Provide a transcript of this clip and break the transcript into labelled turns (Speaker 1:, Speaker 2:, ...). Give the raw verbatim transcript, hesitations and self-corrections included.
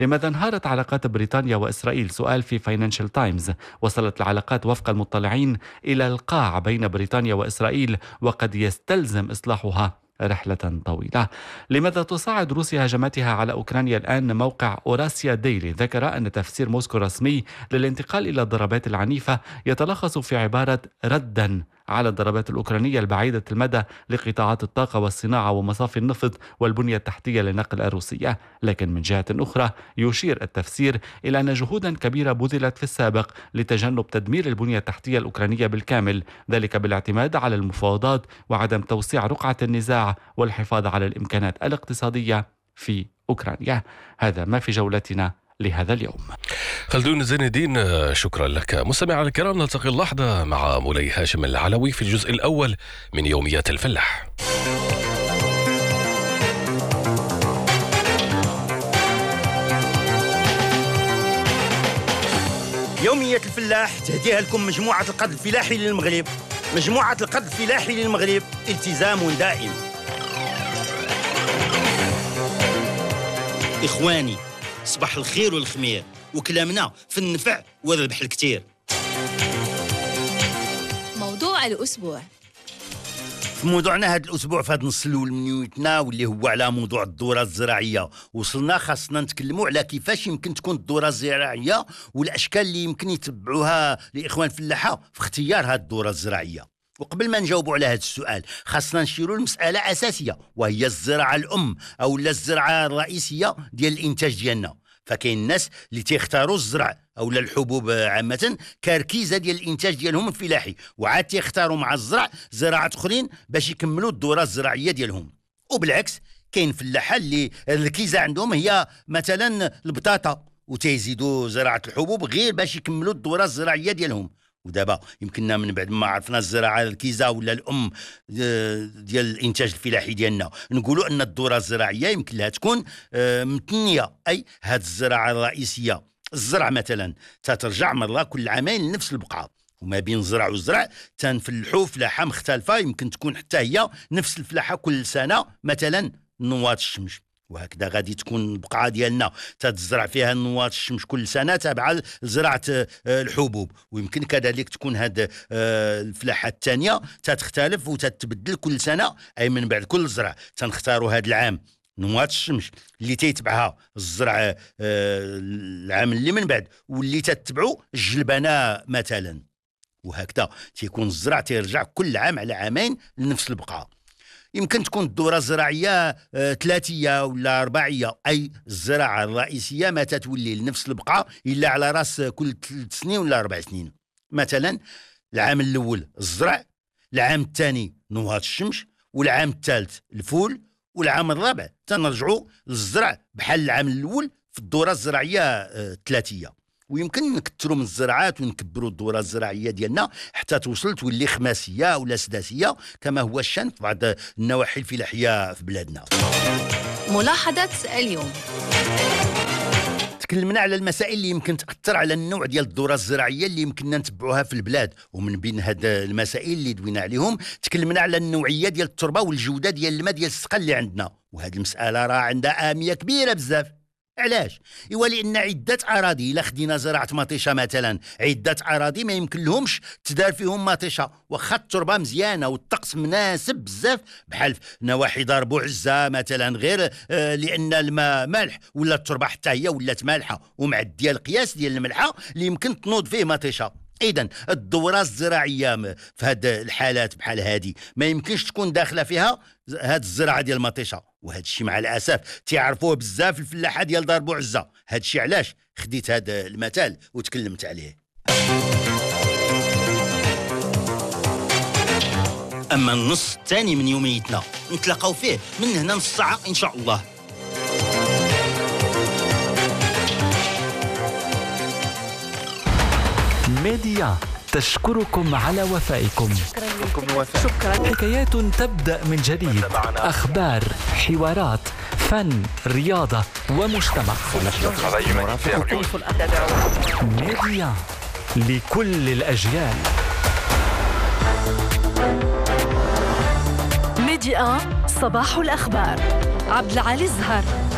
Speaker 1: لماذا انهارت علاقات بريطانيا وإسرائيل؟ سؤال في فاينانشال تايمز. وصلت العلاقات وفق المطلعين إلى القاع بين بريطانيا وإسرائيل، وقد يستلزم إصلاحها رحلة طويلة. لماذا تصاعد روسيا هجماتها على أوكرانيا الآن؟ موقع أوراسيا ديلي ذكر أن تفسير موسكو الرسمي للانتقال إلى الضربات العنيفة يتلخص في عبارة ردا على الضربات الأوكرانية البعيدة المدى لقطاعات الطاقة والصناعة ومصافي النفط والبنية التحتية للنقل الروسية. لكن من جهة أخرى يشير التفسير إلى أن جهودا كبيرة بذلت في السابق لتجنب تدمير البنية التحتية الأوكرانية بالكامل، ذلك بالاعتماد على المفاوضات وعدم توسيع رقعة النزاع والحفاظ على الإمكانات الاقتصادية في أوكرانيا. هذا ما في جولتنا لهذا اليوم.
Speaker 2: خلدون زين الدين، شكرا لك. مستمعينا الكرام، نلتقي اللحظة مع مولاي هاشم العلوي في الجزء الأول من يوميات الفلاح.
Speaker 3: يومية الفلاح تهديها لكم مجموعة القرض الفلاحي للمغرب. مجموعة القرض الفلاحي للمغرب، التزام دائم. إخواني، صباح الخير والخمير، وكلامنا في النفع والربح الكتير.
Speaker 4: موضوع الأسبوع.
Speaker 3: في موضوعنا هذا الأسبوع في هذا النص الأول من يوميتنا واللي هو على موضوع الدورة الزراعية، وصلنا خاصنا نتكلموا على كيفاش يمكن تكون الدورة الزراعية والأشكال اللي يمكن يتبعوها لإخوان الفلاحة في اختيار هذه الدورة الزراعية. وقبل ما نجاوبوا على هذا السؤال خاصنا نشيروا لمسألة أساسية، وهي الزراعة الأم أو الزراعة الرئيسية ديال الإنتاج ديالنا. فكاين الناس اللي تيختاروا الزرع او الحبوب عامه كركيزه ديال الانتاج ديالهم الفلاحي، وعاد تيختاروا مع الزرع زراعات اخرين باش يكملوا الدوره الزراعيه ديالهم. وبالعكس كاين فلاحه اللي الركيزه عندهم هي مثلا البطاطا، وتيزيدوا زراعه الحبوب غير باش يكملوا الدوره الزراعيه ديالهم. ودابا يمكننا من بعد ما عرفنا الزراعه الكيزه ولا الام ديال الانتاج الفلاحي ديالنا نقولوا ان الدوره الزراعيه يمكن لها تكون متنيه، اي هذه الزراعه الرئيسيه. الزرع مثلا تترجع مره كل عامين لنفس البقعه، وما بين الزرع والزرع تنفلحوا فلاحه مختلفه، يمكن تكون حتى هي نفس الفلاحه كل سنه، مثلا نواة الشمس. وهكذا غادي تكون البقعه ديالنا تتزرع فيها نواة الشمس كل سنه تابعه لزراعه الحبوب. ويمكن كذلك تكون هذه الفلاحه الثانيه تتختلف وتتبدل كل سنه، اي من بعد كل زرع تنختاروا هذا العام نواة الشمس اللي تيتبعها الزرع العام اللي من بعد، واللي تتبعوا الجلبنه مثلا. وهكذا تيكون الزرع تيرجع كل عام على عامين لنفس البقعه. يمكن تكون الدورة الزراعية ثلاثية ولا أرباعية، أي الزراعة الرئيسية ما تتولي لنفس البقعة إلا على رأس كل ثلاث سنين ولا أربع سنين. مثلا العام الأول الزرع، العام الثاني نواة الشمس، والعام الثالث الفول، والعام الرابع تنرجعوا للزرع بحال العام الأول في الدورة الزراعية الثلاثية. ويمكن نكثروا من الزراعات ونكبروا الدورة الزراعية ديالنا حتى توصل تولي خماسية ولا سداسية كما هو الشأن في بعض النواحي الفلاحية في بلادنا.
Speaker 4: ملاحظة اليوم.
Speaker 3: تكلمنا على المسائل اللي يمكن تأثر على النوع ديال الدورة الزراعية اللي يمكننا نتبعوها في البلاد، ومن بين هاد المسائل اللي دوينا عليهم تكلمنا على النوعية ديال التربة والجودة ديال الماء ديال السقا اللي عندنا. وهذه المسألة راه عندها أهمية كبيرة بزاف. علاش؟ إيوا لأن عدة أراضي إلا خدينا زراعة مطيشة مثلا، عدة أراضي ما يمكن لهمش تدار فيهم مطيشة واخا التربة مزيانة والطقس مناسب بزاف، بحال في نواحي دار بوعزة مثلا، غير آه لأن الماء مالح ولا التربة حتى هي ولات مالحة ومعدية القياس ديال الملحة اللي يمكن تنوض فيه مطيشة. إذن الدورة الزراعية في هذه الحالات بحال هذه ما يمكنش تكون داخلة فيها هاد الزراعة ديال المطيشة. وهذا الشيء مع الأسف تعرفوه بزاف الفلاحة ديال دار بوعزة. هذا الشيء علاش خديت هذا المثال وتكلمت عليه. أما النص الثاني من يوميتنا نتلاقاو فيه من هنا نص ساعة إن شاء الله.
Speaker 1: ميديا تشكركم على وفائكم.
Speaker 4: شكرا, شكرا.
Speaker 1: حكايات تبدأ من جديد، أخبار، حوارات، فن، رياضة ومجتمع. ميديا لكل الأجيال.
Speaker 5: ميديا صباح الأخبار. عبد العالي الزهر.